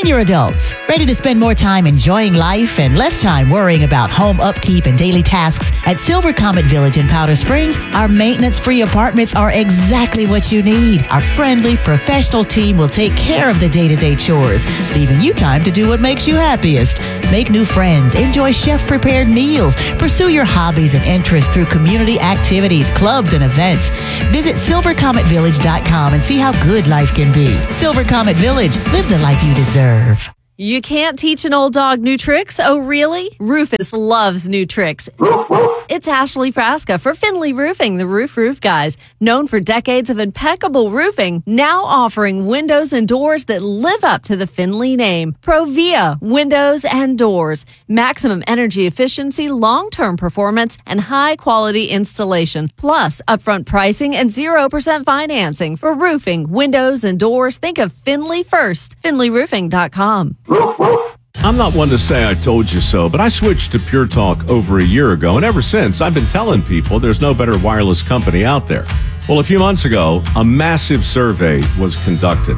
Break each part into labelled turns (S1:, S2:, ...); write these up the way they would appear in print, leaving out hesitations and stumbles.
S1: Senior adults, ready to spend more time enjoying life and less time worrying about home upkeep and daily tasks? At Silver Comet Village in Powder Springs, our maintenance-free apartments are exactly what you need. Our friendly, professional team will take care of the day-to-day chores, leaving you time to do what makes you happiest. Make new friends, enjoy chef-prepared meals, pursue your hobbies and interests through community activities, clubs, and events. Visit silvercometvillage.com and see how good life can be. Silver Comet Village, live the life you deserve.
S2: You can't teach an old dog new tricks? Oh, really? Rufus loves new tricks. It's Ashley Frasca for Finley Roofing, the roof guys. Known for decades of impeccable roofing, now offering windows and doors that live up to the Finley name. Provia Windows and Doors. Maximum energy efficiency, long-term performance, and high-quality installation. Plus, upfront pricing and 0% financing. For roofing, windows, and doors, think of Finley first. FinleyRoofing.com.
S3: I'm not one to say I told you so, but I switched to Pure Talk over a year ago, and ever since, I've been telling people there's no better wireless company out there. Well, a few months ago, a massive survey was conducted.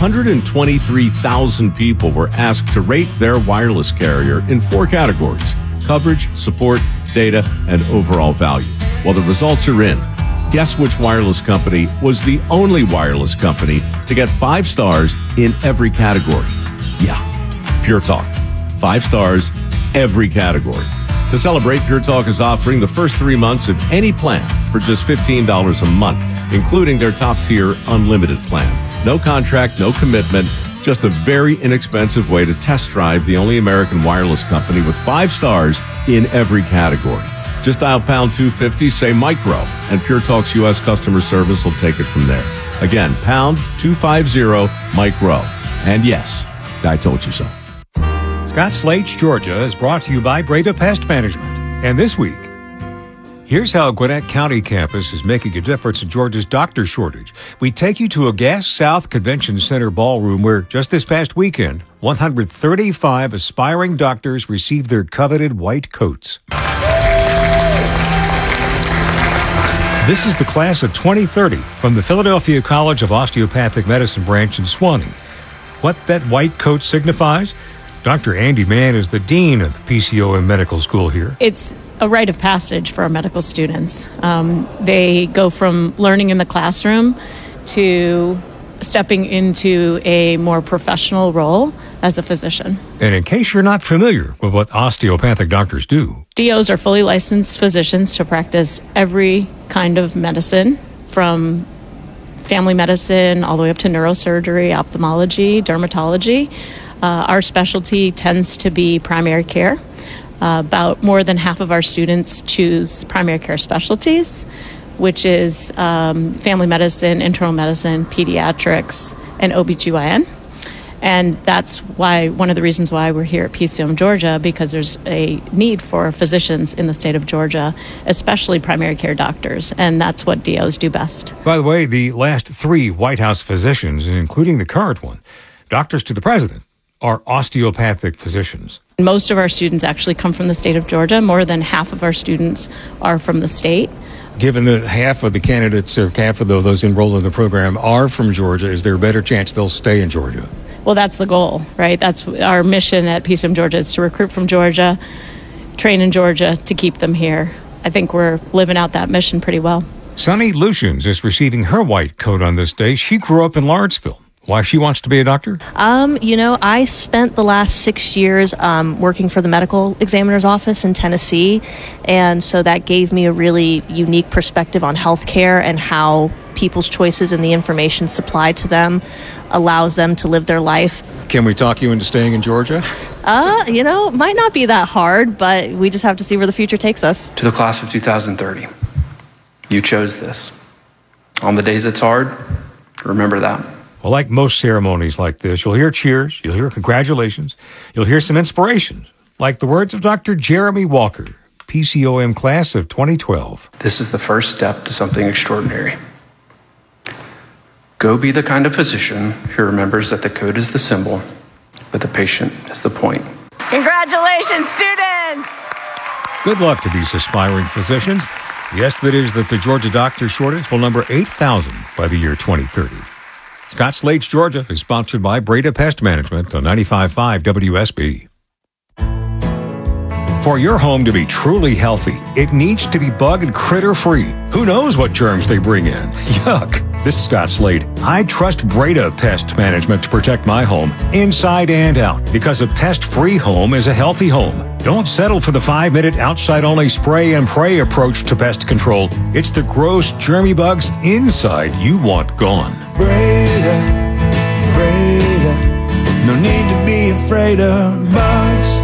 S3: 123,000 people were asked to rate their wireless carrier in 4 categories: coverage, support, data, and overall value. Well, the results are in. Guess which wireless company was the only wireless company to get 5 stars in every category? Yeah, Pure Talk. 5 stars, every category. To celebrate, Pure Talk is offering the first 3 months of any plan for just $15 a month, including their top-tier unlimited plan. No contract, no commitment, just a very inexpensive way to test drive the only American wireless company with 5 stars in every category. Just dial pound 250, say micro, and Pure Talk's U.S. customer service will take it from there. Again, pound 250 micro. And yes, I told you so.
S4: Scotts Lakes, Georgia is brought to you by Breda Pest Management. And this week, here's how Gwinnett County campus is making a difference in Georgia's doctor shortage. We take you to a Gas South Convention Center ballroom where just this past weekend, 135 aspiring doctors received their coveted white coats. This is the class of 2030 from the Philadelphia College of Osteopathic Medicine branch in Suwanee. What that white coat signifies? Dr. Andy Mann is the dean of the PCOM Medical School here.
S5: It's a rite of passage for our medical students. They go from learning in the classroom to stepping into a more professional role as a physician.
S4: And in case you're not familiar with what osteopathic doctors do,
S5: DOs are fully licensed physicians to practice every kind of medicine, from family medicine all the way up to neurosurgery, ophthalmology, dermatology. Our specialty tends to be primary care. About more than half of our students choose primary care specialties, which is family medicine, internal medicine, pediatrics, and OBGYN. And that's why one of the reasons why we're here at PCOM Georgia, because there's a need for physicians in the state of Georgia, especially primary care doctors, and that's what DOs do best.
S4: By the way, the last 3 White House physicians, including the current one, doctors to the president, are osteopathic physicians.
S5: Most of our students actually come from the state of Georgia. More than half of our students are from the state.
S6: Given that half of the candidates, or half of those enrolled in the program are from Georgia, is there a better chance they'll stay in Georgia?
S5: Well, that's the goal, right? That's our mission at PCOM Georgia, is to recruit from Georgia, train in Georgia, to keep them here. I think we're living out that mission pretty well.
S4: Sunny Lucians is receiving her white coat on this day. She grew up in Lawrenceville. Why she wants to be a doctor?
S7: I spent the last 6 years working for the medical examiner's office in Tennessee, and so that gave me a really unique perspective on healthcare and how people's choices and the information supplied to them allows them to live their life.
S6: Can we talk you into staying in Georgia?
S7: Might not be that hard, but we just have to see where the future takes us.
S8: To the class of 2030, you chose this. On the days it's hard, remember that.
S4: Well, like most ceremonies like this, you'll hear cheers, you'll hear congratulations, you'll hear some inspiration, like the words of Dr. Jeremy Walker, PCOM class of 2012.
S8: This is the first step to something extraordinary. Go be the kind of physician who remembers that the code is the symbol, but the patient is the point.
S5: Congratulations, students!
S4: Good luck to these aspiring physicians. The estimate is that the Georgia doctor shortage will number 8,000 by the year 2030. Scotts Lakes, Georgia is sponsored by Breda Pest Management on 95.5 WSB. For your home to be truly healthy, it needs to be bug and critter free. Who knows what germs they bring in? Yuck. This is Scott Slade. I trust Breda Pest Management to protect my home inside and out, because a pest-free home is a healthy home. Don't settle for the 5-minute outside-only spray and pray approach to pest control. It's the gross, germy bugs inside you want gone.
S9: Breda, no need to be afraid of bugs.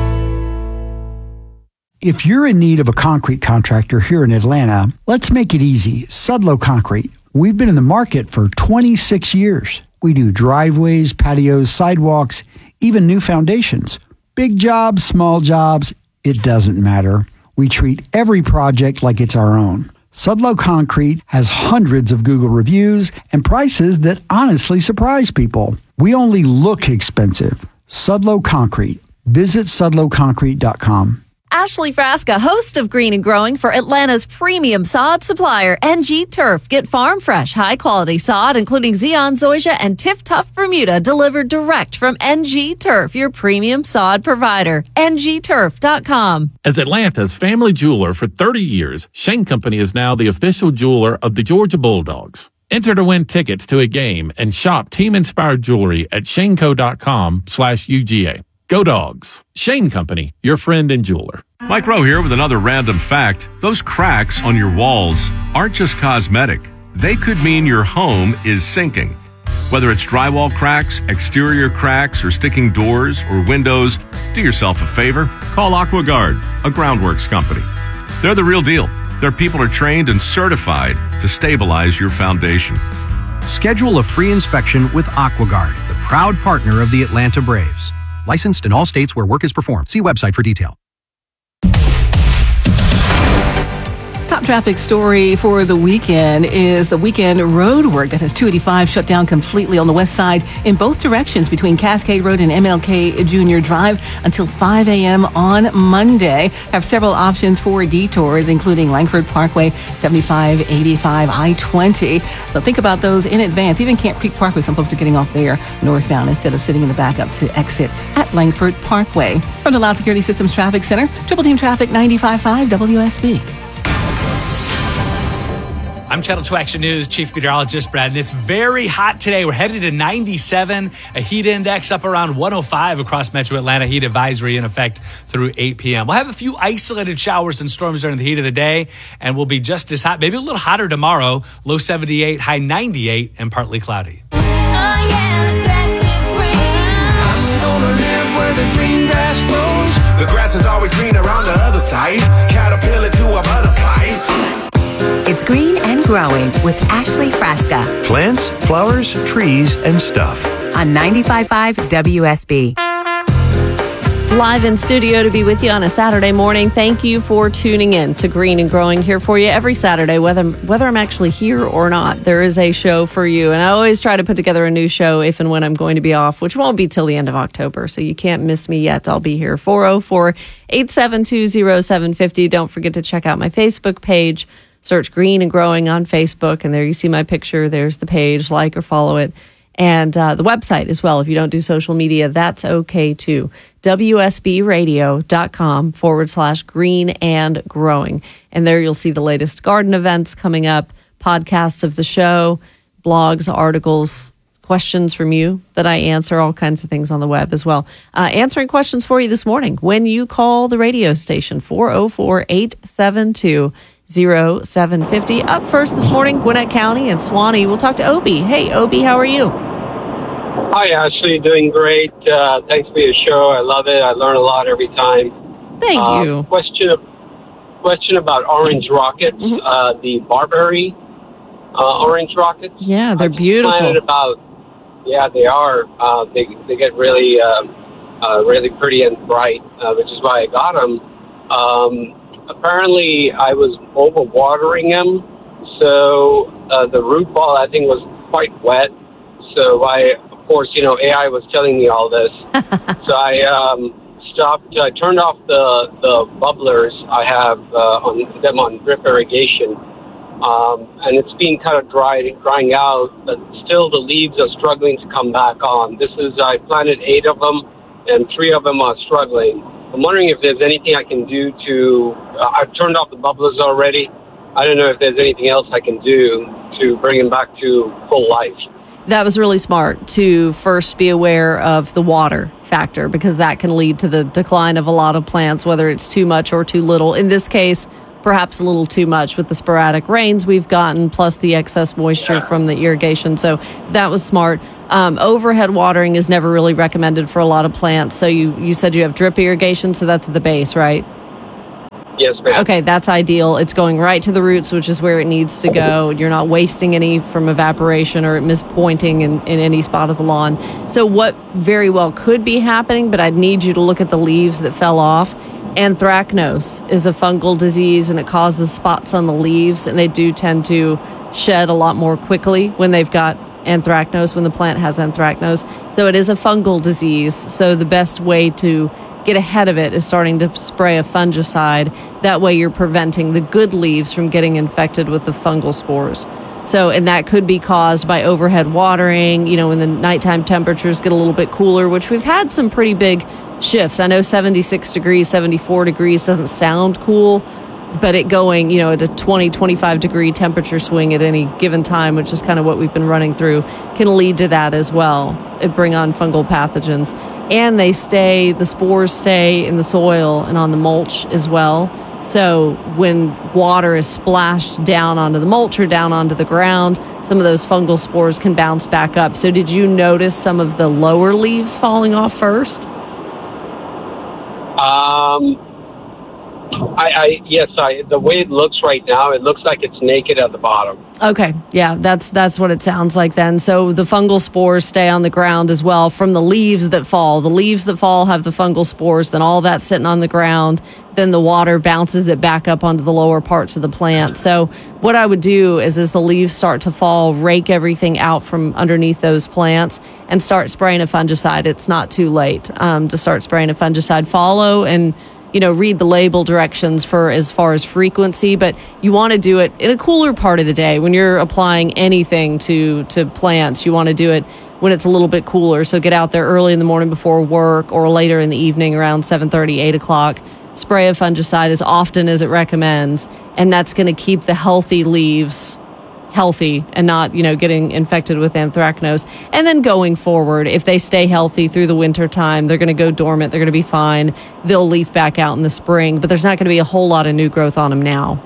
S10: If you're in need of a concrete contractor here in Atlanta, let's make it easy. Sudlow Concrete. We've been in the market for 26 years. We do driveways, patios, sidewalks, even new foundations. Big jobs, small jobs, it doesn't matter. We treat every project like it's our own. Sudlow Concrete has hundreds of Google reviews and prices that honestly surprise people. We only look expensive. Sudlow Concrete. Visit sudlowconcrete.com.
S2: Ashley Frasca, host of Green and Growing for Atlanta's premium sod supplier, NG Turf. Get farm fresh, high quality sod, including Zeon, Zoysia, and Tiff Tough Bermuda, delivered direct from NG Turf, your premium sod provider. NGTurf.com.
S11: As Atlanta's family jeweler for 30 years, Shane Company is now the official jeweler of the Georgia Bulldogs. Enter to win tickets to a game and shop team-inspired jewelry at shaneco.com/UGA. Go Dogs. Shane Company, your friend and jeweler.
S3: Mike Rowe here with another random fact. Those cracks on your walls aren't just cosmetic. They could mean your home is sinking. Whether it's drywall cracks, exterior cracks, or sticking doors or windows, do yourself a favor. Call AquaGuard, a groundworks company. They're the real deal. Their people are trained and certified to stabilize your foundation.
S12: Schedule a free inspection with AquaGuard, the proud partner of the Atlanta Braves. Licensed in all states where work is performed. See website for detail.
S13: Top traffic story for the weekend is the weekend road work that has 285 shut down completely on the west side in both directions between Cascade Road and MLK Junior Drive until 5 a.m. on Monday. Have several options for detours, including Langford Parkway, 75, 85, I-20. So think about those in advance. Even Camp Creek Parkway, some folks are getting off there northbound instead of sitting in the backup to exit at Langford Parkway. From the Loud Security Systems Traffic Center, Triple Team Traffic 95.5 WSB.
S14: I'm Channel 2 Action News Chief Meteorologist Brad, and it's very hot today. We're headed to 97, a heat index up around 105 across Metro Atlanta. Heat advisory in effect through 8 p.m. We'll have a few isolated showers and storms during the heat of the day, and we'll be just as hot, maybe a little hotter tomorrow. Low 78, high 98, and partly cloudy.
S9: I'm gonna live where the green grass grows. The grass is always greener on the other side. Caterpillar to a butterfly.
S15: It's Green and Growing with Ashley Frasca.
S16: Plants, flowers, trees, and stuff.
S15: On 95.5 WSB.
S2: Live in studio to be with you on a Saturday morning. Thank you for tuning in to Green and Growing, here for you every Saturday, whether I'm actually here or not. There is a show for you, and I always try to put together a new show if and when I'm going to be off, which won't be till the end of October, so you can't miss me yet. I'll be here 404-872-0750. Don't forget to check out my Facebook page. Search Green and Growing on Facebook, and there you see my picture. There's the page. Like or follow it. And the website as well. If you don't do social media, that's okay too. WSBradio.com/Green and Growing. And there you'll see the latest garden events coming up, podcasts of the show, blogs, articles, questions from you that I answer, all kinds of things on the web as well. Answering questions for you this morning when you call the radio station, 404-872-0750. Up first this morning, Gwinnett County and Suwannee. We'll talk to Obi. Hey, Obi, how are you?
S17: Hi, Ashley. Doing great. Thanks for your show. I love it. I learn a lot every time.
S2: Thank you.
S17: Question about orange rockets, the Barberry orange rockets.
S2: Yeah, they're beautiful.
S17: They are. They get really, really pretty and bright, which is why I got them. Apparently, I was overwatering them, so the root ball, I think, was quite wet. So of course, AI was telling me all this. So I stopped. I turned off the bubblers I have on drip irrigation, and it's been kind of drying out, but still the leaves are struggling to come back on. I planted 8 of them, and 3 of them are struggling. I'm wondering if there's anything I can do I've turned off the bubblers already. I don't know if there's anything else I can do to bring them back to full life.
S2: That was really smart to first be aware of the water factor, because that can lead to the decline of a lot of plants, whether it's too much or too little. In this case, perhaps a little too much with the sporadic rains we've gotten, plus the excess moisture from the irrigation. So that was smart. Overhead watering is never really recommended for a lot of plants. So you said you have drip irrigation, so that's at the base, right?
S17: Yes, ma'am.
S2: Okay, that's ideal. It's going right to the roots, which is where it needs to go. You're not wasting any from evaporation or mispointing in any spot of the lawn. So what very well could be happening, but I'd need you to look at the leaves that fell off. Anthracnose is a fungal disease, and it causes spots on the leaves, and they do tend to shed a lot more quickly when they've got anthracnose, when the plant has anthracnose. So it is a fungal disease. So the best way to get ahead of it is starting to spray a fungicide. That way you're preventing the good leaves from getting infected with the fungal spores. So, and that could be caused by overhead watering, when the nighttime temperatures get a little bit cooler, which we've had some pretty big shifts. I know 76 degrees, 74 degrees doesn't sound cool, but it going, at a 20, 25 degree temperature swing at any given time, which is kind of what we've been running through, can lead to that as well. It bring on fungal pathogens. And the spores stay in the soil and on the mulch as well. So when water is splashed down onto the mulch or down onto the ground, some of those fungal spores can bounce back up. So did you notice some of the lower leaves falling off first?
S17: Yes, the way it looks right now, it looks like it's naked at the bottom.
S2: Okay, yeah, that's what it sounds like then. So the fungal spores stay on the ground as well from the leaves that fall. The leaves that fall have the fungal spores, then all that's sitting on the ground. Then the water bounces it back up onto the lower parts of the plant. So what I would do is as the leaves start to fall, rake everything out from underneath those plants and start spraying a fungicide. It's not too late to start spraying a fungicide. Follow and read the label directions for as far as frequency, but you want to do it in a cooler part of the day. When you're applying anything to plants, you want to do it when it's a little bit cooler. So get out there early in the morning before work or later in the evening around 7:30, 8 o'clock. Spray a fungicide as often as it recommends, and that's going to keep the healthy leaves healthy and not, getting infected with anthracnose. And then going forward, if they stay healthy through the winter time, they're going to go dormant. They're going to be fine. They'll leaf back out in the spring, but there's not going to be a whole lot of new growth on them now.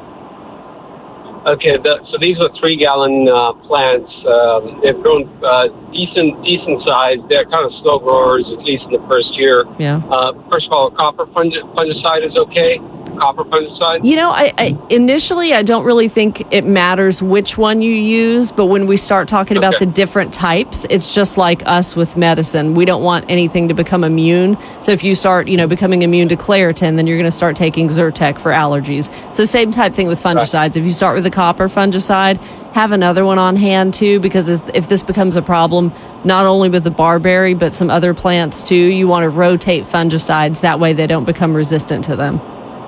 S17: Okay, so these are 3-gallon plants. They've grown decent size. They're kind of slow growers, at least in the first year.
S2: Yeah.
S17: First of all, copper fungicide is okay. Copper fungicide?
S2: I initially, I don't really think it matters which one you use, but when we start talking about the different types, it's just like us with medicine. We don't want anything to become immune. So if you start, becoming immune to Claritin, then you're going to start taking Zyrtec for allergies. So same type thing with fungicides. If you start with the copper fungicide, have another one on hand too, because if this becomes a problem, not only with the barberry, but some other plants too, you want to rotate fungicides. That way they don't become resistant to them.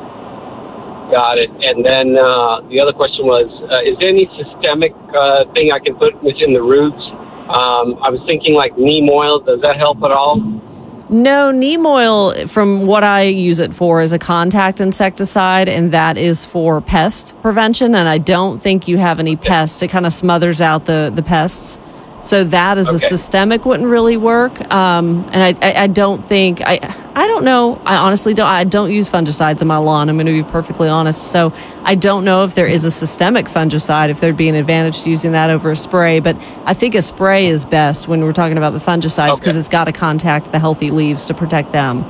S17: Got it. And then the other question was, is there any systemic thing I can put within the roots? I was thinking like neem oil. Does that help at all?
S2: No, neem oil, from what I use it for, is a contact insecticide, and that is for pest prevention. And I don't think you have any pests. It kind of smothers out the pests. So that as a systemic wouldn't really work. And I don't think, I don't know. I honestly don't. I don't use fungicides on my lawn. I'm going to be perfectly honest. So I don't know if there is a systemic fungicide, if there'd be an advantage to using that over a spray. But I think a spray is best when we're talking about the fungicides because it's got to contact the healthy leaves to protect them.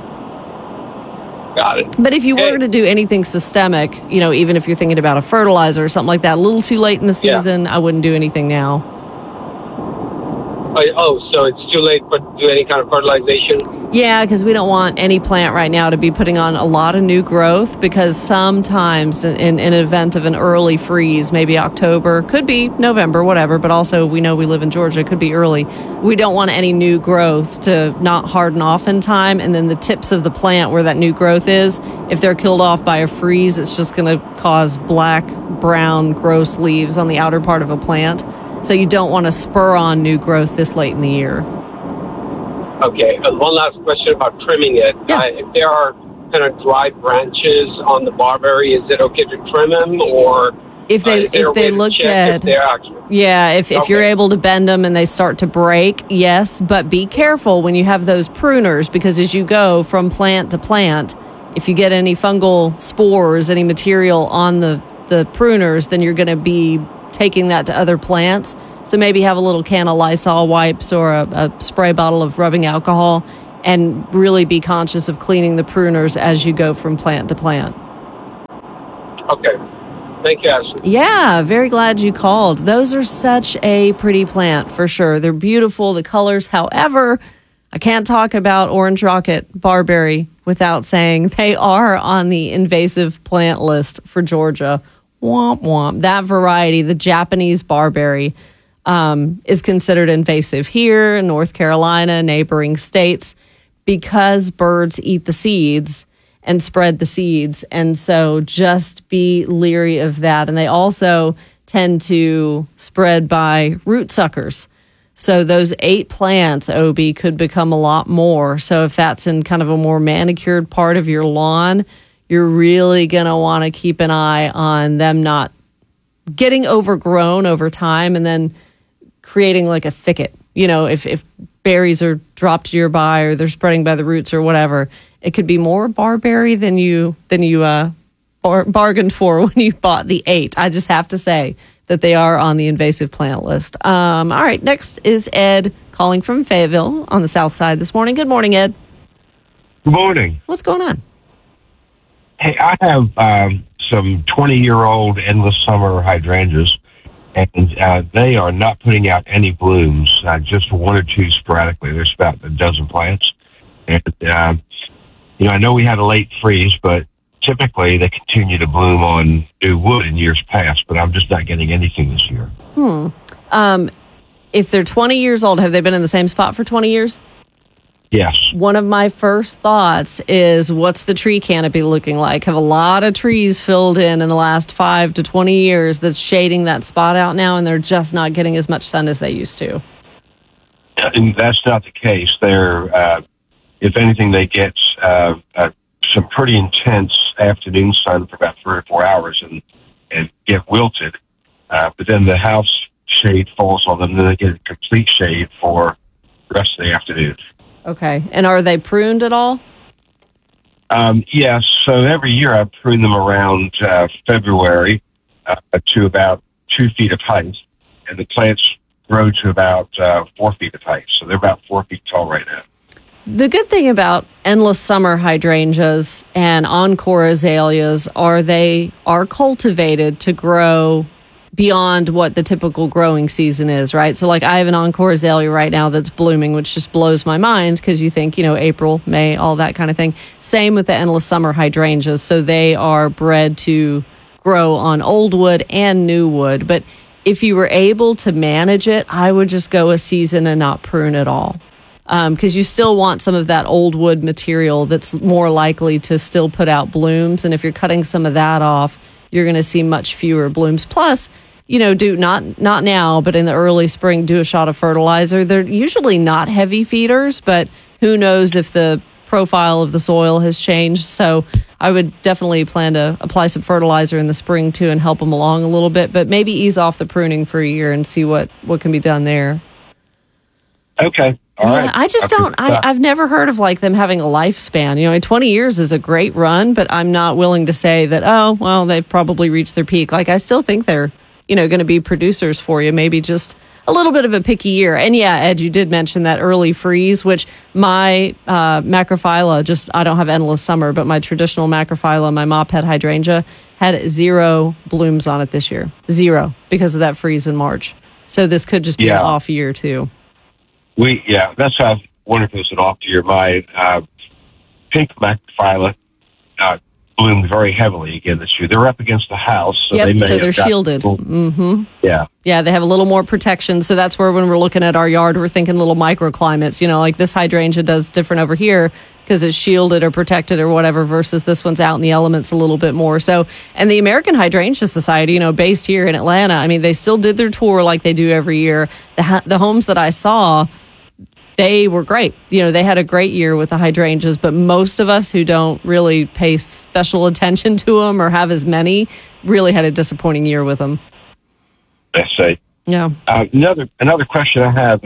S17: Got it.
S2: But if you were to do anything systemic, even if you're thinking about a fertilizer or something like that, a little too late in the season, I wouldn't do anything now.
S17: So it's too late to do any kind of fertilization?
S2: Yeah, because we don't want any plant right now to be putting on a lot of new growth, because sometimes in an event of an early freeze, maybe October, could be November, whatever, but also we know we live in Georgia, it could be early. We don't want any new growth to not harden off in time, and then the tips of the plant where that new growth is, if they're killed off by a freeze, it's just going to cause black, brown, gross leaves on the outer part of a plant. So you don't want to spur on new growth this late in the year.
S17: Okay. One last question about trimming it.
S2: Yeah.
S17: If there are kind of dry branches on the barberry, is it okay to trim them, or
S2: if they look dead? If you're able to bend them and they start to break, yes. But be careful when you have those pruners, because as you go from plant to plant, if you get any fungal spores, any material on the pruners, then you're going to be taking that to other plants. So maybe have a little can of Lysol wipes or a spray bottle of rubbing alcohol, and really be conscious of cleaning the pruners as you go from plant to plant.
S17: Okay. Thank you, Ashley.
S2: Yeah, very glad you called. Those are such a pretty plant, for sure. They're beautiful, the colors. However, I can't talk about orange rocket barberry without saying they are on the invasive plant list for Georgia. Womp womp. That variety, the Japanese barberry, is considered invasive here in North Carolina, neighboring states, because birds eat the seeds and spread the seeds. And so just be leery of that. And they also tend to spread by root suckers. So those 8 plants, Obi, could become a lot more. So if that's in kind of a more manicured part of your lawn, you're really going to want to keep an eye on them not getting overgrown over time and then creating like a thicket. You know, if berries are dropped nearby or they're spreading by the roots or whatever, it could be more barberry than you bargained for when you bought the 8. I just have to say that they are on the invasive plant list. All right, next is Ed calling from Fayetteville on the south side this morning. Good morning, Ed.
S18: Good morning.
S2: What's going on?
S18: Hey, I have some 20-year-old endless summer hydrangeas, and they are not putting out any blooms, just 1 or 2 sporadically. There's about a dozen plants. And, I know we had a late freeze, but typically they continue to bloom on new wood in years past, but I'm just not getting anything this year.
S2: If they're 20 years old, have they been in the same spot for 20 years?
S18: Yes.
S2: One of my first thoughts is, what's the tree canopy looking like? Have a lot of trees filled in the last 5 to 20 years that's shading that spot out now, and they're just not getting as much sun as they used to?
S18: And that's not the case. They're, if anything, they get some pretty intense afternoon sun for about 3 or 4 hours and get wilted. But then the house shade falls on them, and then they get a complete shade for the rest of the afternoon.
S2: Okay. And are they pruned at all?
S18: Yes. So every year I prune them around February to about 2 feet of height, and the plants grow to about 4 feet of height. So they're about 4 feet tall right now.
S2: The good thing about endless summer hydrangeas and encore azaleas are they are cultivated to grow beyond what the typical growing season is, right? So like I have an encore azalea right now that's blooming, which just blows my mind because you think, April, May, all that kind of thing. Same with the endless summer hydrangeas. So they are bred to grow on old wood and new wood. But if you were able to manage it, I would just go a season and not prune at all. Because you still want some of that old wood material that's more likely to still put out blooms. And if you're cutting some of that off, you're going to see much fewer blooms. Plus, do not now, but in the early spring, do a shot of fertilizer. They're usually not heavy feeders, but who knows if the profile of the soil has changed. So I would definitely plan to apply some fertilizer in the spring too and help them along a little bit, but maybe ease off the pruning for a year and see what can be done there.
S18: Okay. All right.
S2: I just I've never heard of them having a lifespan. 20 years is a great run, but I'm not willing to say that, they've probably reached their peak. I still think they're, going to be producers for you, maybe just a little bit of a picky year. And yeah, Ed, you did mention that early freeze, which my macrophylla, I don't have endless summer, but my traditional macrophylla, my mop head hydrangea, had 0 blooms on it this year. 0, because of that freeze in March. So this could just be an off year too.
S18: That's how I wonder if it was off to your mind. Pink macrophylla bloomed very heavily again this year. They're up against the house. So
S2: they're shielded. Mm-hmm.
S18: Yeah.
S2: Yeah, they have a little more protection. So that's where when we're looking at our yard, we're thinking little microclimates. Like this hydrangea does different over here because it's shielded or protected or whatever versus this one's out in the elements a little bit more. So, and the American Hydrangea Society, based here in Atlanta, I mean, they still did their tour like they do every year. The homes that I saw, they were great. They had a great year with the hydrangeas, but most of us who don't really pay special attention to them or have as many really had a disappointing year with them.
S18: I see.
S2: Yeah.
S18: Another question I have,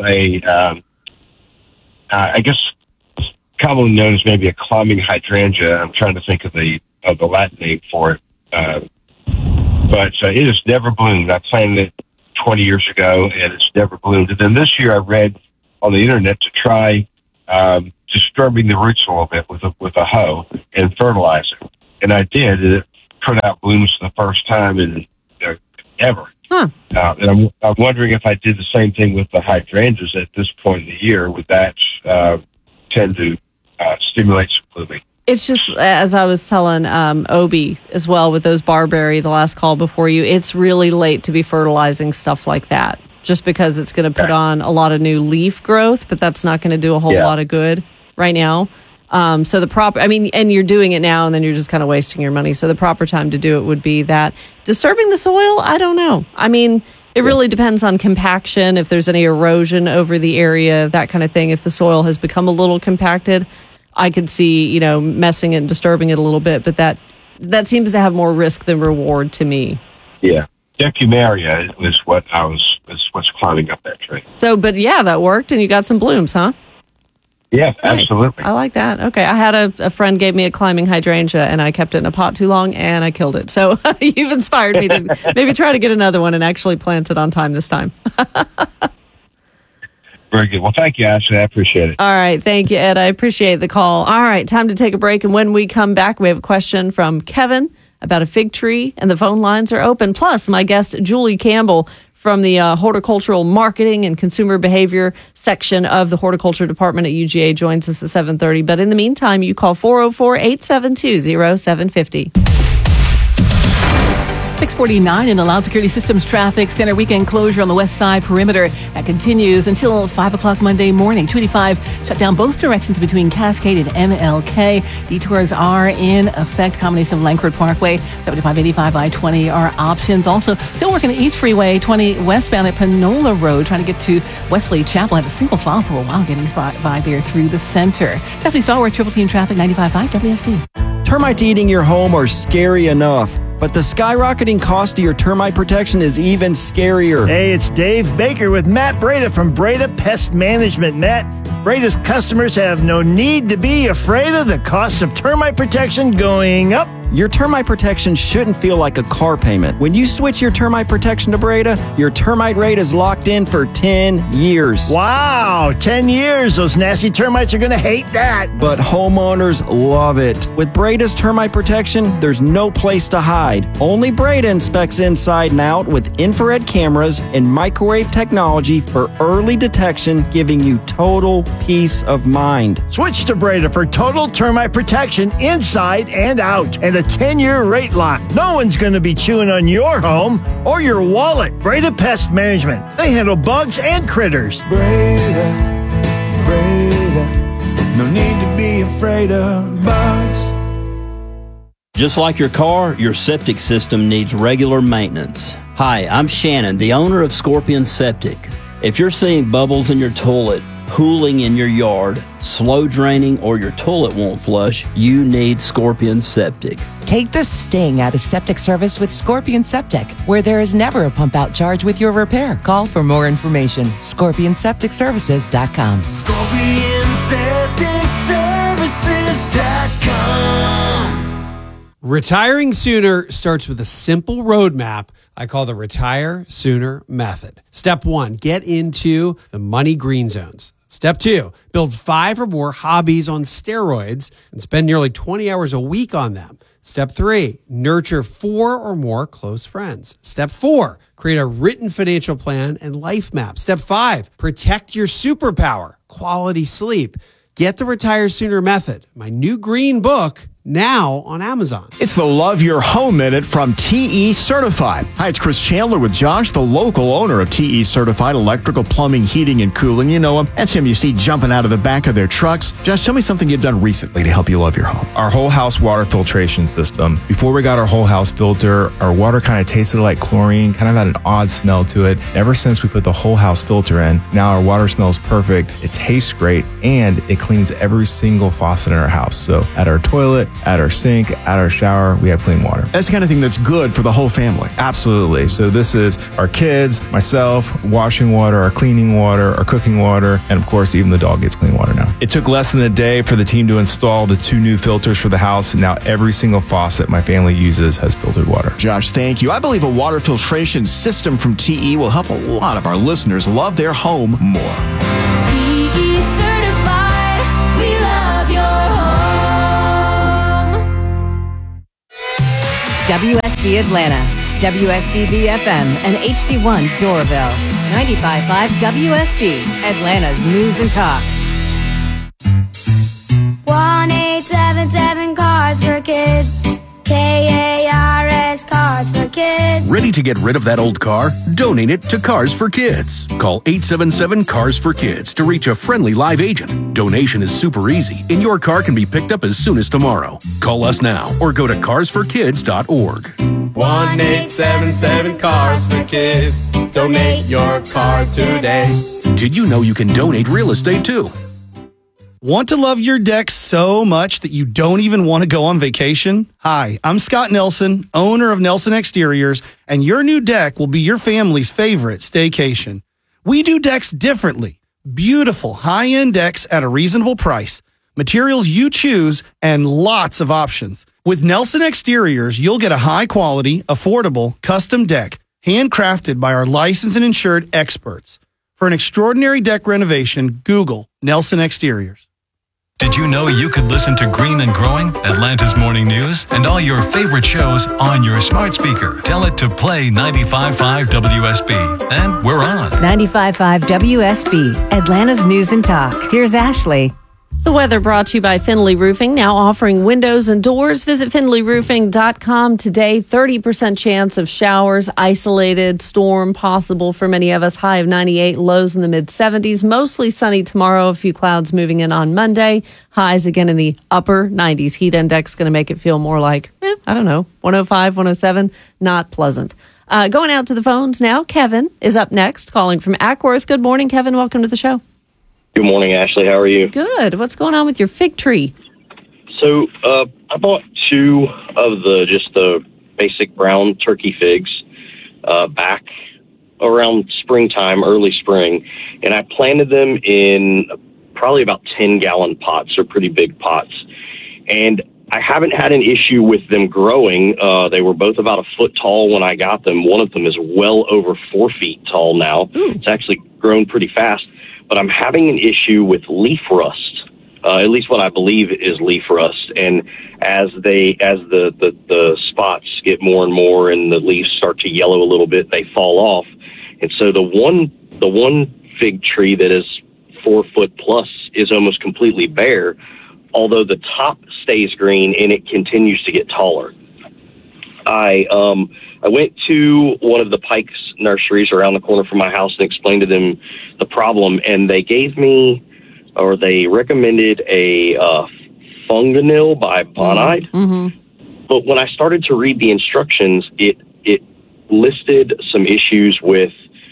S18: I guess commonly known as maybe a climbing hydrangea. I'm trying to think of the Latin name for it. But it has never bloomed. I planted it 20 years ago, and it's never bloomed. And then this year I read on the internet to try disturbing the roots a little bit with a hoe and fertilizer. And I did, and it put out blooms for the first time in ever.
S2: Huh.
S18: And I'm wondering if I did the same thing with the hydrangeas at this point in the year, would that tend to stimulate some blooming?
S2: It's just, as I was telling Obi as well with those barberry, the last call before you, it's really late to be fertilizing stuff like that just because it's going to put on a lot of new leaf growth, but that's not going to do a whole lot of good right now. So the proper, and you're doing it now and then you're just kind of wasting your money. So the proper time to do it would be that. Disturbing the soil, I don't know. It really depends on compaction, if there's any erosion over the area, that kind of thing. If the soil has become a little compacted, I could see, messing it and disturbing it a little bit, but that seems to have more risk than reward to me.
S18: Yeah. Decumaria is what's climbing up that tree.
S2: So, but yeah, that worked and you got some blooms, huh?
S18: Yeah,
S2: nice.
S18: Absolutely.
S2: I like that. Okay. I had a friend gave me a climbing hydrangea and I kept it in a pot too long and I killed it. So you've inspired me to maybe try to get another one and actually plant it on time this time.
S18: Very good. Well, thank you, Ashley. I appreciate it.
S2: All right. Thank you, Ed. I appreciate the call. All right. Time to take a break. And when we come back, we have a question from Kevin about a fig tree, and the phone lines are open. Plus, my guest, Julie Campbell, from the Horticultural Marketing and Consumer Behavior section of the Horticulture Department at UGA, joins us at 7:30. But in the meantime, you call 404-872-0750.
S13: 649 in the Loud Security Systems Traffic Center weekend closure on the west side perimeter. That continues until 5 o'clock Monday morning. 285 shut down both directions between Cascade and MLK. Detours are in effect. Combination of Langford Parkway, 75, 85, I-20 are options. Also, still working the East Freeway, 20 westbound at Panola Road, trying to get to Wesley Chapel. Had a single file for a while getting by there through the center. Stephanie Stallworth, Triple Team Traffic, 95.5 WSB.
S19: Termites eating your home are scary enough, but the skyrocketing cost of your termite protection is even scarier.
S20: Hey, it's Dave Baker with Matt Breda from Breda Pest Management. Matt, Breda's customers have no need to be afraid of the cost of termite protection going up.
S19: Your termite protection shouldn't feel like a car payment. When you switch your termite protection to Breda, your termite rate is locked in for 10 years.
S20: Wow, 10 years. Those nasty termites are going to hate that.
S19: But homeowners love it. With Breda's termite protection, there's no place to hide. Only Breda inspects inside and out with infrared cameras and microwave technology for early detection, giving you total peace of mind.
S20: Switch to Breda for total termite protection inside and out. And a 10-year rate lock. No one's going to be chewing on your home or your wallet. Breda Pest Management. They handle bugs and critters.
S9: Breda, no need to be afraid of bugs.
S21: Just like your car, your septic system needs regular maintenance. Hi, I'm Shannon, the owner of Scorpion Septic. If you're seeing bubbles in your toilet, pooling in your yard, slow draining, or your toilet won't flush, you need Scorpion Septic.
S22: Take the sting out of septic service with Scorpion Septic, where there is never a pump out charge with your repair. Call for more information. ScorpionSepticServices.com.
S23: ScorpionSepticServices.com. Retiring sooner starts with a simple roadmap I call the Retire Sooner Method. Step 1, get into the money green zones. Step 2, build 5 or more hobbies on steroids and spend nearly 20 hours a week on them. Step 3, nurture 4 or more close friends. Step 4, create a written financial plan and life map. Step 5, protect your superpower, quality sleep. Get the Retire Sooner Method, my new green book, now on Amazon.
S1: It's the Love Your Home Minute from TE Certified. Hi, it's Chris Chandler with Josh, the local owner of TE Certified Electrical, Plumbing, Heating, and Cooling. You know them. That's him you see jumping out of the back of their trucks. Josh, tell me something you've done recently to help you love your home.
S6: Our whole house water filtration system. Before we got our whole house filter, our water kind of tasted like chlorine, kind of had an odd smell to it. Ever since we put the whole house filter in, now our water smells perfect, it tastes great, and it cleans every single faucet in our house. So at our toilet, at our sink, at our shower, we have clean water.
S1: That's the kind of thing that's good for the whole family.
S6: Absolutely. So this is our kids, myself, washing water, our cleaning water, our cooking water, and of course, even the dog gets clean water now. It took less than a day for the team to install the 2 new filters for the house, and now every single faucet my family uses has filtered water.
S1: Josh, thank you. I believe a water filtration system from TE will help a lot of our listeners love their home more.
S7: TE certified, we love your home.
S2: WSB Atlanta, WSBB FM, and HD1 Doraville. 95.5 WSB, Atlanta's News and Talk.
S7: 1877 Cars for Kids. KARS Cars for Kids.
S24: Ready to get rid of that old car? Donate it to Cars for Kids. Call 877 Cars for Kids to reach a friendly live agent. Donation is super easy, and your car can be picked up as soon as tomorrow. Call us now or go to carsforkids.org.
S25: 1877 Cars for Kids. Donate your car today.
S24: Did you know you can donate real estate too?
S26: Want to love your deck so much that you don't even want to go on vacation? Hi, I'm Scott Nelson, owner of Nelson Exteriors, and your new deck will be your family's favorite staycation. We do decks differently. Beautiful high-end decks at a reasonable price, materials you choose, and lots of options. With Nelson Exteriors, you'll get a high-quality, affordable, custom deck, handcrafted by our licensed and insured experts. For an extraordinary deck renovation, Google Nelson Exteriors.
S27: Did you know you could listen to Green and Growing, Atlanta's morning news, and all your favorite shows on your smart speaker? Tell it to play 95.5 WSB. And we're on.
S2: 95.5 WSB, Atlanta's News and Talk. Here's Ashley. The weather brought to you by Finley Roofing, now offering windows and doors. Visit finleyroofing.com today. 30% chance of showers, isolated storm possible for many of us. High of 98, lows in the mid-70s. Mostly sunny tomorrow. A few clouds moving in on Monday. Highs again in the upper 90s. Heat index going to make it feel more like, 105, 107. Not pleasant. Going out to the phones now. Kevin is up next, calling from Ackworth. Good morning, Kevin. Welcome to the show.
S28: Good morning, Ashley. How are you?
S2: Good. What's going on with your fig tree?
S28: So I bought 2 of the basic brown turkey figs back around springtime, early spring, and I planted them in probably about 10-gallon pots. They're pretty big pots. And I haven't had an issue with them growing. They were both about a foot tall when I got them. One of them is well over 4 feet tall now. It's actually grown pretty fast. But I'm having an issue with leaf rust, at least what I believe is leaf rust. And as the spots get more and more and the leaves start to yellow a little bit, they fall off. And so the one fig tree that is 4 foot plus is almost completely bare, although the top stays green and it continues to get taller. I went to one of the Pike's nurseries around the corner from my house and explained to them the problem, and they recommended a Funganil by Bonide. Mm-hmm. But when I started to read the instructions, it listed some issues with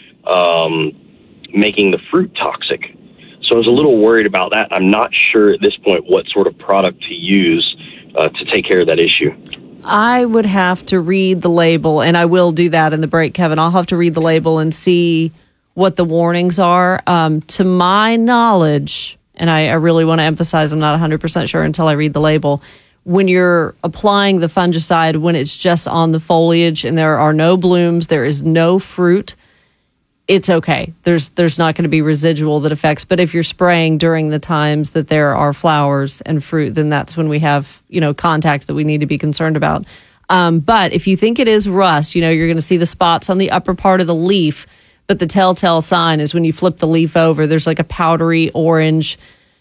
S28: making the fruit toxic. So I was a little worried about that. I'm not sure at this point what sort of product to use to take care of that issue.
S2: I would have to read the label, and I will do that in the break, Kevin. I'll have to read the label and see what the warnings are. To my knowledge, and I really want to emphasize I'm not 100% sure until I read the label, when you're applying the fungicide, when it's just on the foliage and there are no blooms, there is no fruit, it's okay. There's not going to be residual that affects. But if you're spraying during the times that there are flowers and fruit, then that's when we have, contact that we need to be concerned about. But if you think it is rust, you're going to see the spots on the upper part of the leaf. But the telltale sign is when you flip the leaf over, there's like a powdery orange,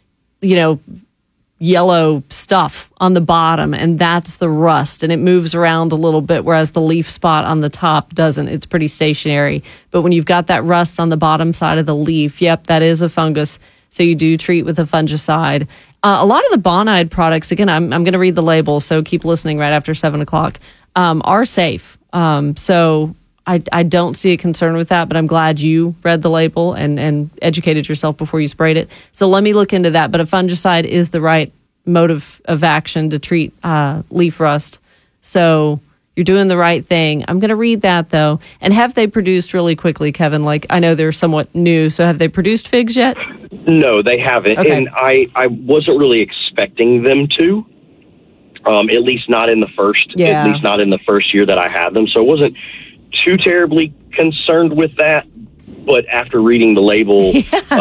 S2: yellow stuff on the bottom, and that's the rust, and it moves around a little bit, whereas the leaf spot on the top doesn't. It's pretty stationary. But when you've got that rust on the bottom side of the leaf, yep, that is a fungus. So you do treat with a fungicide. A lot of the Bonide products, again, I'm going to read the label, so keep listening right after 7 o'clock, are safe. So I don't see a concern with that, but I'm glad you read the label and educated yourself before you sprayed it. So let me look into that. But a fungicide is the right mode of action to treat leaf rust. So you're doing the right thing. I'm going to read that, though. And have they produced really quickly, Kevin? Like, I know they're somewhat new, so have they produced figs yet?
S28: No, they haven't.
S2: Okay.
S28: And I wasn't really expecting them to, at least not in the first year that I had them. So I wasn't too terribly concerned with that. But after reading the label,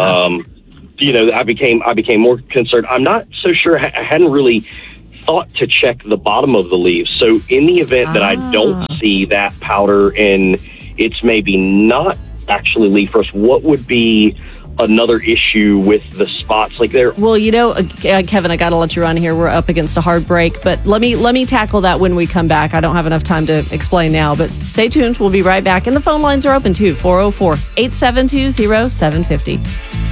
S28: I became more concerned. I'm not so sure. I hadn't really thought to check the bottom of the leaves. So in the event that I don't see that powder and it's maybe not actually leaf rust, what would be another issue with the spots like there?
S2: Well, Kevin, I got to let you run here. We're up against a hard break, but let me tackle that when we come back. I don't have enough time to explain now, but stay tuned. We'll be right back. And the phone lines are open too, 404-872-0750.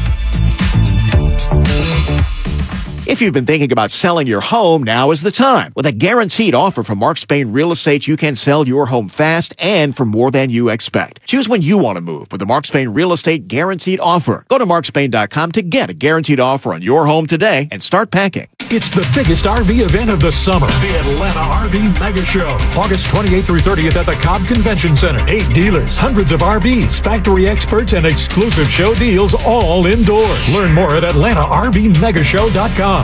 S1: If you've been thinking about selling your home, now is the time. With a guaranteed offer from Mark Spain Real Estate, you can sell your home fast and for more than you expect. Choose when you want to move with the Mark Spain Real Estate Guaranteed Offer. Go to markspain.com to get a guaranteed offer on your home today and start packing.
S3: It's the biggest RV event of the summer, the Atlanta RV Mega Show. August 28th through 30th at the Cobb Convention Center. 8 dealers, hundreds of RVs, factory experts, and exclusive show deals all indoors. Learn more at AtlantaRVMegashow.com.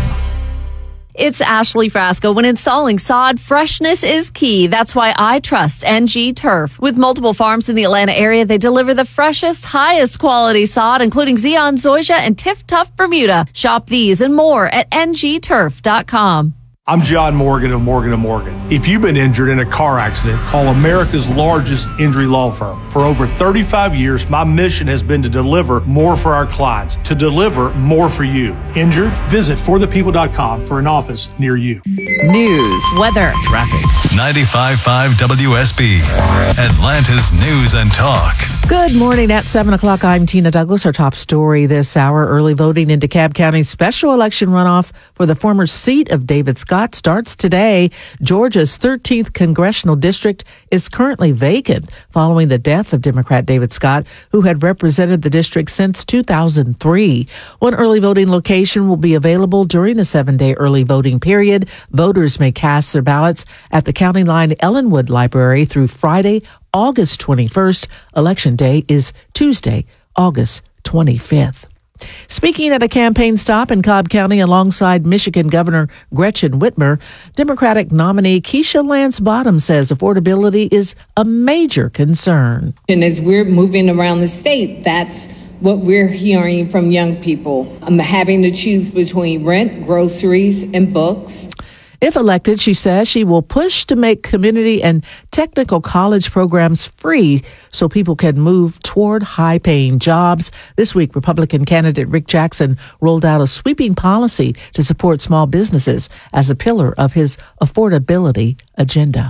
S2: It's Ashley Frasco. When installing sod, freshness is key. That's why I trust NG Turf. With multiple farms in the Atlanta area, they deliver the freshest, highest quality sod, including Zeon Zoysia and Tiff Tough Bermuda. Shop these and more at ngturf.com.
S4: I'm John Morgan of Morgan & Morgan. If you've been injured in a car accident, call America's largest injury law firm. For over 35 years, my mission has been to deliver more for our clients, to deliver more for you. Injured? Visit forthepeople.com for an office near you.
S22: News, weather,
S1: traffic.
S27: 95.5 WSB, Atlanta's News and Talk.
S22: Good morning. At 7 o'clock, I'm Tina Douglas. Our top story this hour, early voting in DeKalb County's special election runoff for the former seat of David Scott starts today. Georgia's 13th congressional district is currently vacant following the death of Democrat David Scott, who had represented the district since 2003. One early voting location will be available during the 7-day early voting period. Voters may cast their ballots at the County Line Ellenwood Library through Friday, August 21st. Election day is Tuesday, August 25th. Speaking at a campaign stop in Cobb County alongside Michigan Governor Gretchen Whitmer, Democratic nominee Keisha Lance Bottoms says affordability is a major concern.
S5: And as we're moving around the state, that's what we're hearing from young people. I'm having to choose between rent, groceries, and books.
S22: If elected, she says she will push to make community and technical college programs free so people can move toward high-paying jobs. This week, Republican candidate Rick Jackson rolled out a sweeping policy to support small businesses as a pillar of his affordability agenda.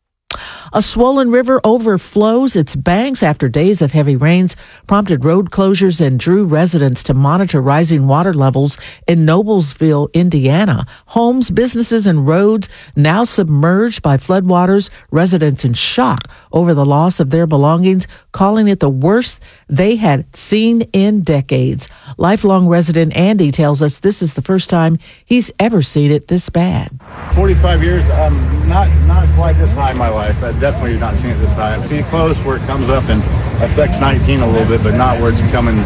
S22: A swollen river overflows its banks after days of heavy rains, prompted road closures and drew residents to monitor rising water levels in Noblesville, Indiana. Homes, businesses, and roads now submerged by floodwaters. Residents in shock over the loss of their belongings, calling it the worst they had seen in decades. Lifelong resident Andy tells us this is the first time he's ever seen it this bad.
S8: 45 years, not quite this high in my life. I definitely not seen it this high. I've seen it close where it comes up and affects 19 a little bit, but not where it's coming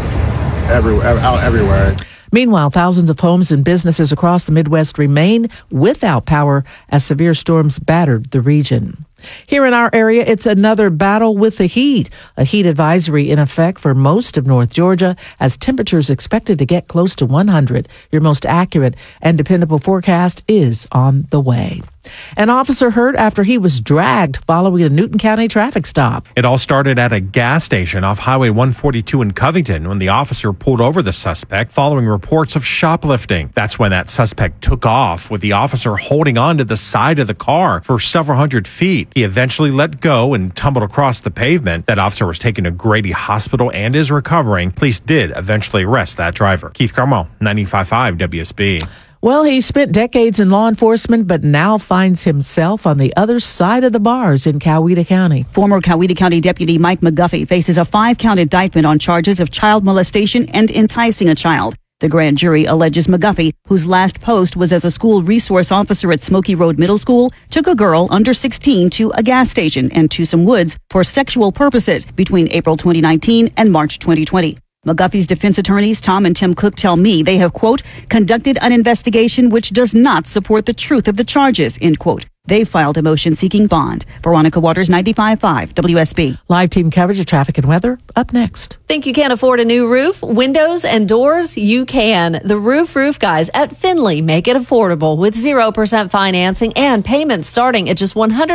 S8: out everywhere.
S22: Meanwhile, thousands of homes and businesses across the Midwest remain without power as severe storms battered the region. Here in our area, it's another battle with the heat. A heat advisory in effect for most of North Georgia as temperatures expected to get close to 100. Your most accurate and dependable forecast is on the way. An officer hurt after he was dragged following a Newton County traffic stop.
S10: It all started at a gas station off Highway 142 in Covington when the officer pulled over the suspect following reports of shoplifting. That's when that suspect took off, with the officer holding on to the side of the car for several hundred feet. He eventually let go and tumbled across the pavement. That officer was taken to Grady Hospital and is recovering. Police did eventually arrest that driver. Keith Carmel, 95.5 WSB.
S22: Well, he spent decades in law enforcement, but now finds himself on the other side of the bars in Coweta County.
S11: Former Coweta County Deputy Mike McGuffey faces a 5-count indictment on charges of child molestation and enticing a child. The grand jury alleges McGuffey, whose last post was as a school resource officer at Smoky Road Middle School, took a girl under 16 to a gas station in Tucson Woods for sexual purposes between April 2019 and March 2020. McGuffey's defense attorneys, Tom and Tim Cook, tell me they have, quote, conducted an investigation which does not support the truth of the charges, end quote. They filed a motion seeking bond. Veronica Waters, 95.5 WSB.
S22: Live team coverage of traffic and weather up next.
S2: Think you can't afford a new roof, windows, and doors? You can. The Roof Guys at Finley make it affordable with 0% financing and payments starting at just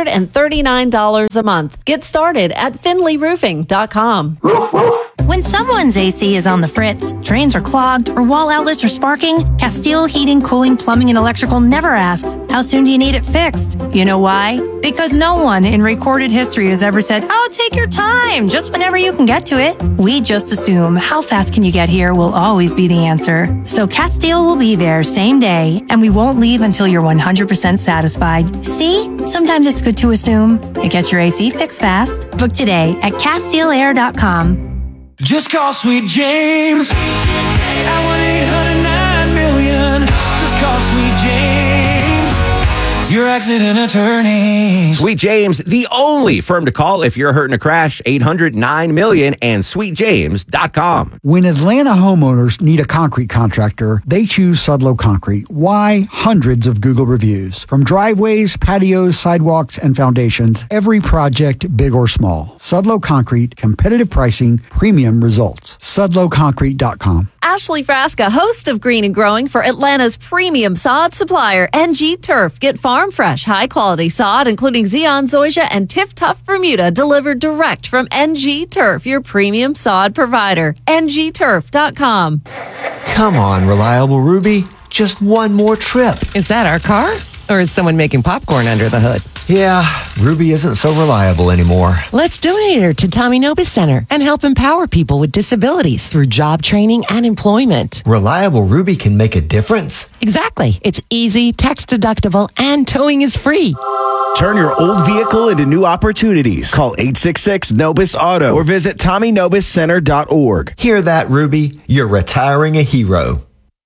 S2: $139 a month. Get started at finleyroofing.com.
S12: When someone's AC is on the fritz, drains are clogged, or wall outlets are sparking, Castile Heating, Cooling, Plumbing, and Electrical never asks, how soon do you need it fixed? You know why? Because no one in recorded history has ever said, oh, take your time, just whenever you can get to it. We just assume how fast can you get here will always be the answer. So Castile will be there same day, and we won't leave until you're 100% satisfied. See? Sometimes it's good to assume. It gets your AC fixed fast. Book today at CastileAir.com.
S9: Just call Sweet James at 1-800-9-million. Just call Sweet James, your accident attorney.
S14: Sweet James, the only firm to call if you're hurt in a crash. 800-9-million and sweetjames.com.
S15: When Atlanta homeowners need a concrete contractor, they choose Sudlow Concrete. Why? Hundreds of Google reviews. From driveways, patios, sidewalks, and foundations, every project, big or small. Sudlow Concrete, competitive pricing, premium results. SudlowConcrete.com.
S2: Ashley Frasca, host of Green and Growing for Atlanta's premium sod supplier, NG Turf. Get farm fresh, high quality sod, including Zeon, Zoysia, and Tiff Tough Bermuda, delivered direct from NG Turf, your premium sod provider. NGTurf.com.
S16: Come on, Reliable Ruby. Just one more trip.
S17: Is that our car? Or is someone making popcorn under the hood?
S16: Yeah, Ruby isn't so reliable anymore.
S17: Let's donate her to Tommy Nobis Center and help empower people with disabilities through job training and employment.
S16: Reliable Ruby can make a difference.
S17: Exactly. It's easy, tax deductible, and towing is free.
S18: Turn your old vehicle into new opportunities. Call 866-NOBIS-AUTO or visit TommyNobisCenter.org.
S16: Hear that, Ruby? You're retiring a hero.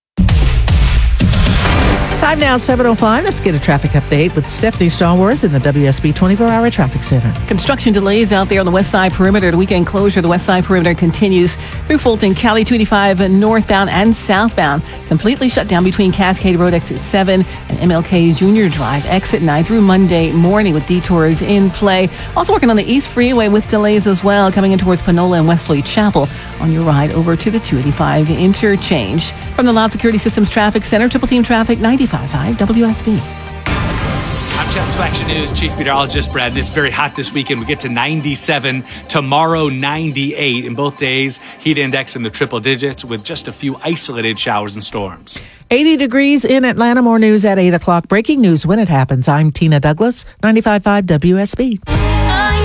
S22: Time now, 7:05. Let's get a traffic update with Stephanie Stallworth in the WSB 24-hour traffic center.
S13: Construction delays out there on the west side perimeter. The weekend closure of the west side perimeter continues through Fulton, Cali 285 northbound and southbound. Completely shut down between Cascade Road exit 7 and MLK Junior Drive exit 9 through Monday morning with detours in play. Also working on the East Freeway with delays as well, coming in towards Panola and Wesley Chapel on your ride over to the 285 interchange. From the Loud Security Systems Traffic Center, Triple Team Traffic 95.5 WSB.
S29: I'm Channel 2 Action News Chief Meteorologist Brad, and it's very hot this weekend. We get to 97, tomorrow 98. In both days, heat index in the triple digits with just a few isolated showers and storms.
S22: 80 degrees in Atlanta. More news at 8 o'clock. Breaking news when it happens. I'm Tina Douglas, 95.5 WSB.